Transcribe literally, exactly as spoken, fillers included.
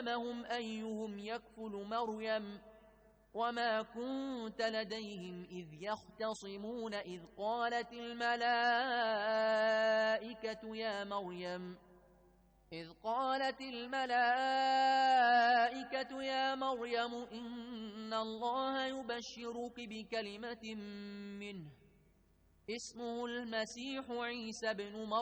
أمامهم أيهم يكفل مريم وما كنت لديهم إذ يختصمون إذ قالت الملائكة يا مريم إذ قالت الملائكة يا مريم إن الله يبشرك بكلمة منه اسمه المسيح عيسى بن مريم